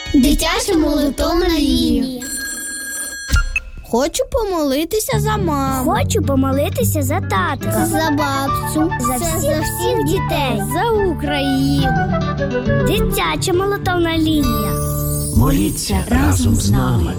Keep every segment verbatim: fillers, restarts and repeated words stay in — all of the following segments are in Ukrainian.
Дитяча молитовна лінія. Хочу помолитися за маму. Хочу помолитися за татка. За бабцю. За всіх, за всіх дітей. За Україну. Дитяча молитовна лінія. Моліться разом з нами.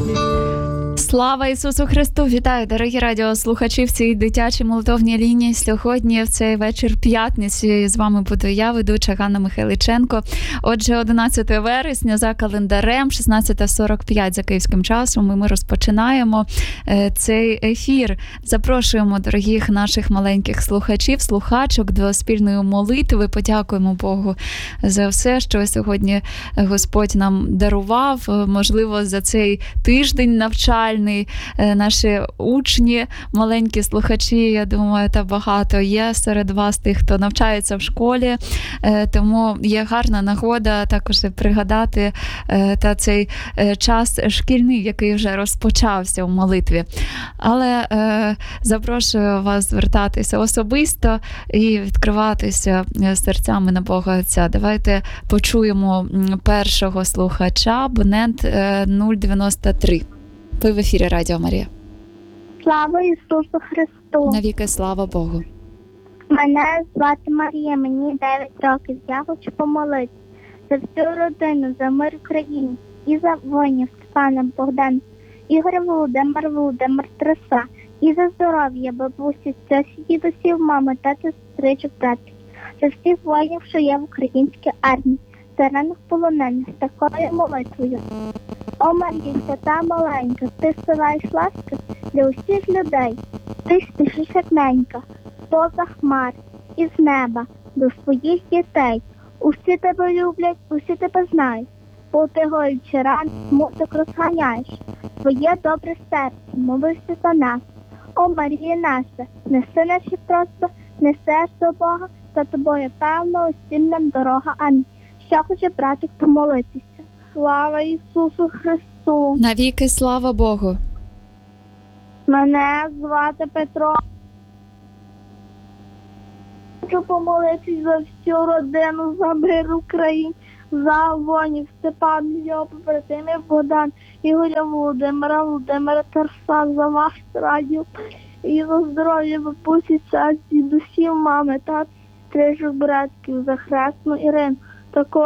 Слава Ісусу Христу! Вітаю, дорогі радіослухачі, в цій дитячій молитовній лінії. Сьогодні, в цей вечір п'ятниці, з вами буду я, ведуча Ганна Михайличенко. Отже, одинадцяте вересня за календарем, шістнадцята сорок п'ять за київським часом, і ми розпочинаємо цей ефір. Запрошуємо дорогих наших маленьких слухачів, слухачок до спільної молитви. Подякуємо Богу за все, що сьогодні Господь нам дарував. Можливо, за цей тиждень навчальний. Наші учні, маленькі слухачі, я думаю, та багато є серед вас тих, хто навчається в школі, тому є гарна нагода також пригадати та цей час шкільний, який вже розпочався у молитві. Але запрошую вас звертатися особисто і відкриватися серцями на Бога Отця. Давайте почуємо першого слухача, абонент нуль дев'яносто три. Ви в ефірі Радіо Марія. Слава Ісусу Христу! Навіки слава Богу! Мене звати Марія, мені дев'ять років. Я хочу помолитися за всю родину, за мир в Україні і за воїнів Степана, Богдан, Ігор, Володимир, Володимир, Тараса, і за здоров'я бабусі, тьосі, дідусів, мами, тата, сестричок, братів, за всіх воїнів, що є в українській армії, за ранених полонених, такою молитвою. О, Марія, свята маленька, ти зсилаєш ласки для усіх людей. Ти спішиш як ненька, поза хмар, із неба, до своїх дітей. Усі тебе люблять, усі тебе знають. Потигаючи ран, смуток розганяєш. Твоє добре серце, молився за нас. О, Марія наша, неси наші просто, несеш до Бога, за тобою певно усім нам дорога. Амінь. Ще хоче братик помолитися. Слава Ісусу Христу! Навіки слава Богу! Мене звати Петро. Хочу помолитись за всю родину, за мир в Україні, за воїнів Степан, його побратимів Богдан, Ігоря, Володимира, Володимира, Тараса, за вас радіо і за здоров'я бабусі, ця, дідусів, мами, тат, стрижок, братків, за Хресну Ірину. Також